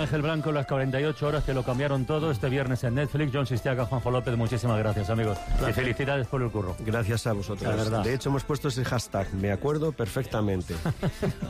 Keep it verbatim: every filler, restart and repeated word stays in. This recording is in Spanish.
Ángel Blanco, las cuarenta y ocho horas que lo cambiaron todo, este viernes en Netflix. John Sistiaga, Juanjo López, muchísimas gracias, amigos. Gracias. Y felicidades por el curro. Gracias a vosotros. La verdad. De hecho, hemos puesto ese hashtag, me acuerdo perfectamente.